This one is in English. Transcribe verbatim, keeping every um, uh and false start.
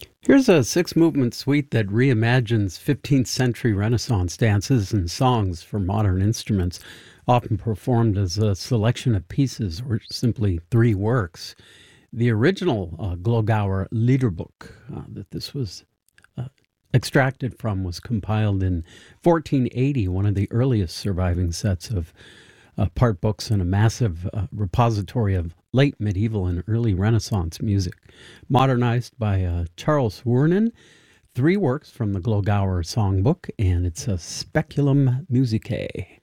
Here's a six movement suite that reimagines fifteenth century Renaissance dances and songs for modern instruments, often performed as a selection of pieces or simply three works. The original uh, Glogauer Liederbuch uh, that this was uh, extracted from was compiled in fourteen eighty, one of the earliest surviving sets of uh, part books and a massive uh, repository of late medieval and early Renaissance music. Modernized by uh, Charles Wernin, three works from the Glogauer songbook, and it's a Speculum Musicae.